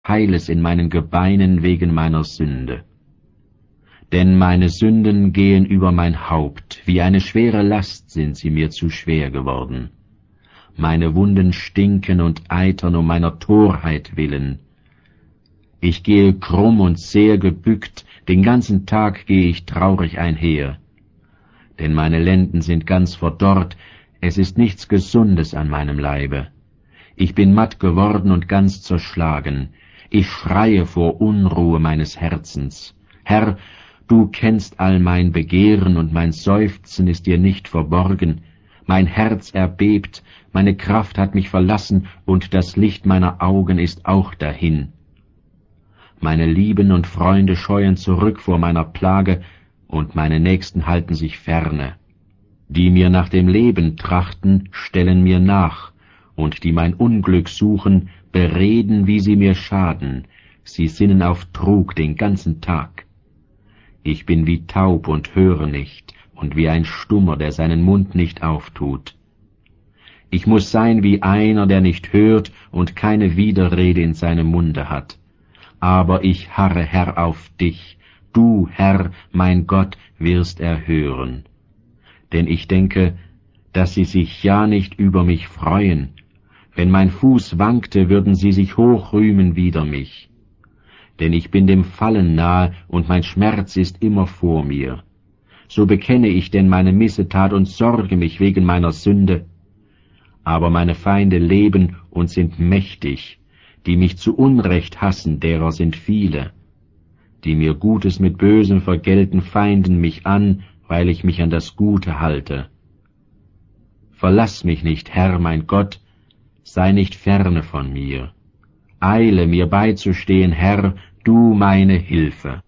Heiles in meinen Gebeinen wegen meiner Sünde. Denn meine Sünden gehen über mein Haupt, wie eine schwere Last sind sie mir zu schwer geworden. Meine Wunden stinken und eitern um meiner Torheit willen. Ich gehe krumm und sehr gebückt, den ganzen Tag gehe ich traurig einher. Denn meine Lenden sind ganz verdorrt, es ist nichts Gesundes an meinem Leibe. Ich bin matt geworden und ganz zerschlagen. Ich schreie vor Unruhe meines Herzens. Herr, du kennst all mein Begehren und mein Seufzen ist dir nicht verborgen. Mein Herz erbebt, meine Kraft hat mich verlassen und das Licht meiner Augen ist auch dahin. Meine Lieben und Freunde scheuen zurück vor meiner Plage und meine Nächsten halten sich ferne. Die mir nach dem Leben trachten, stellen mir nach, und die mein Unglück suchen, bereden, wie sie mir schaden. Sie sinnen auf Trug den ganzen Tag. Ich bin wie taub und höre nicht, und wie ein Stummer, der seinen Mund nicht auftut. Ich muß sein wie einer, der nicht hört und keine Widerrede in seinem Munde hat. Aber ich harre, Herr, auf dich. Du, Herr, mein Gott, wirst erhören. Denn ich denke, dass sie sich ja nicht über mich freuen. Wenn mein Fuß wankte, würden sie sich hochrühmen wider mich. Denn ich bin dem Fallen nahe, und mein Schmerz ist immer vor mir. So bekenne ich denn meine Missetat und sorge mich wegen meiner Sünde. Aber meine Feinde leben und sind mächtig, die mich zu Unrecht hassen, derer sind viele. Die mir Gutes mit Bösem vergelten, feinden mich an, weil ich mich an das Gute halte. Verlass mich nicht, Herr, mein Gott, sei nicht ferne von mir. Eile, mir beizustehen, Herr, du meine Hilfe.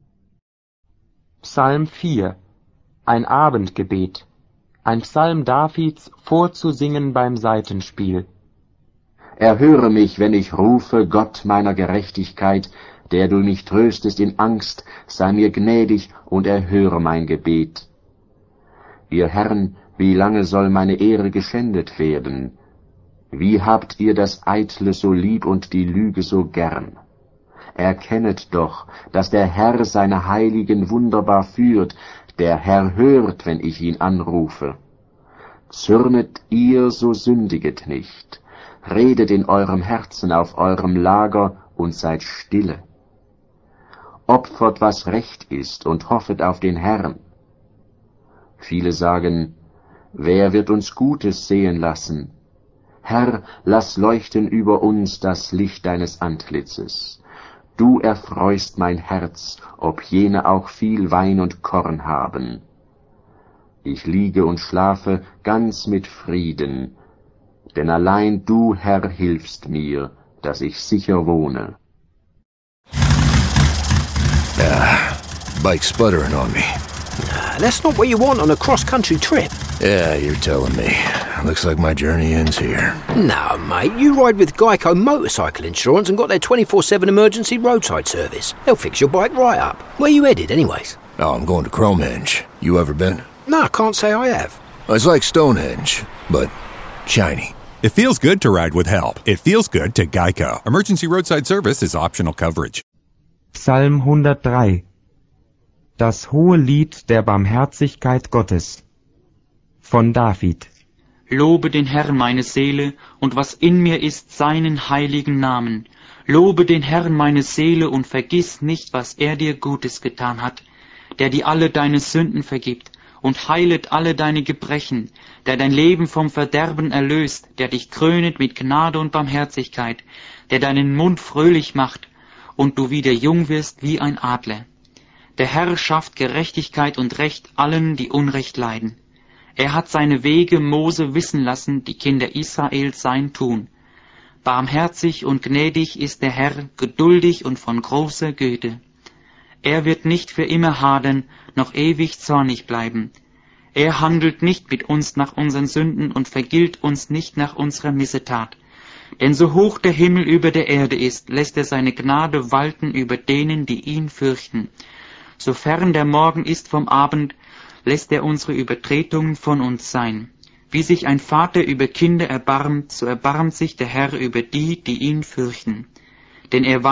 Psalm 4. Ein Abendgebet. Ein Psalm Davids vorzusingen beim Saitenspiel. Erhöre mich, wenn ich rufe, Gott meiner Gerechtigkeit, der du mich tröstest in Angst, sei mir gnädig und erhöre mein Gebet. Ihr Herren, wie lange soll meine Ehre geschändet werden? Wie habt ihr das Eitle so lieb und die Lüge so gern? Erkennet doch, dass der Herr seine Heiligen wunderbar führt, der Herr hört, wenn ich ihn anrufe. Zürnet ihr, so sündiget nicht. Redet in eurem Herzen auf eurem Lager und seid stille. Opfert, was recht ist, und hoffet auf den Herrn. Viele sagen, wer wird uns Gutes sehen lassen? Herr, lass leuchten über uns das Licht deines Antlitzes. Du erfreust mein Herz, ob jene auch viel Wein und Korn haben. Ich liege und schlafe ganz mit Frieden, denn allein du, Herr, hilfst mir, dass ich sicher wohne. Bike's sputtering on me. That's not what you want on a cross-country trip. Yeah, you're telling me. Looks like my journey ends here. No, mate, you ride with Geico Motorcycle Insurance and got their 24/7 emergency roadside service. They'll fix your bike right up. Where you headed, anyways? Oh, I'm going to Cromehenge. You ever been? No, I can't say I have. It's like Stonehenge, but shiny. It feels good to ride with help. It feels good to Geico. Emergency roadside service is optional coverage. Psalm 103. Das hohe Lied der Barmherzigkeit Gottes. Von David. Lobe den Herrn, meine Seele, und was in mir ist, seinen heiligen Namen. Lobe den Herrn, meine Seele, und vergiss nicht, was er dir Gutes getan hat, der dir alle deine Sünden vergibt und heilet alle deine Gebrechen, der dein Leben vom Verderben erlöst, der dich krönet mit Gnade und Barmherzigkeit, der deinen Mund fröhlich macht und du wieder jung wirst wie ein Adler. Der Herr schafft Gerechtigkeit und Recht allen, die Unrecht leiden. Er hat seine Wege Mose wissen lassen, die Kinder Israels sein Tun. Barmherzig und gnädig ist der Herr, geduldig und von großer Güte. Er wird nicht für immer hadern, noch ewig zornig bleiben. Er handelt nicht mit uns nach unseren Sünden und vergilt uns nicht nach unserer Missetat. Denn so hoch der Himmel über der Erde ist, lässt er seine Gnade walten über denen, die ihn fürchten. So fern der Morgen ist vom Abend, lässt er unsere Übertretungen von uns sein. Wie sich ein Vater über Kinder erbarmt, so erbarmt sich der Herr über die, die ihn fürchten. Denn er